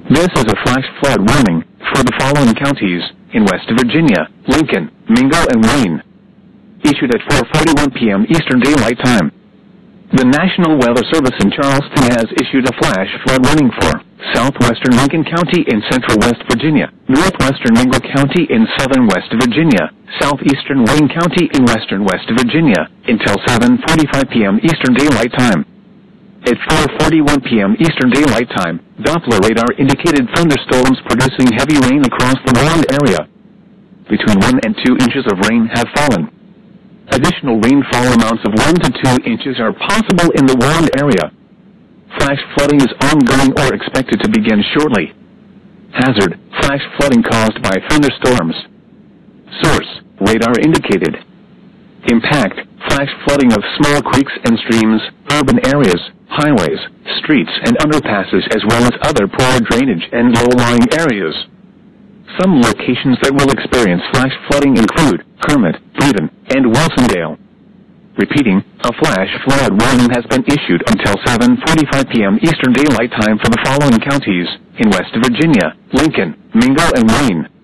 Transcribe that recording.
This is a flash flood warning for the following counties in West Virginia: Lincoln, Mingo, and Wayne. Issued at 4:41 p.m. Eastern Daylight Time. The National Weather Service in Charleston has issued a flash flood warning for southwestern Lincoln County in central West Virginia, northwestern Mingo County in southern West Virginia, southeastern Wayne County in western West Virginia, until 7:45 p.m. Eastern Daylight Time. At 4:41 p.m. Eastern Daylight Time, Doppler radar indicated thunderstorms producing heavy rain across the warned area. Between 1 and 2 inches of rain have fallen. Additional rainfall amounts of 1 to 2 inches are possible in the warned area. Flash flooding is ongoing or expected to begin shortly. Hazard: flash flooding caused by thunderstorms. Source: radar indicated. Impact: flash flooding of small creeks and streams, urban areas, highways, streets and underpasses, as well as other poor drainage and low-lying areas. Some locations that will experience flash flooding include Kermit, Brevin, and Wilsondale. Repeating, a flash flood warning has been issued until 7:45 p.m. Eastern Daylight Time for the following counties in West Virginia: Lincoln, Mingo, and Wayne.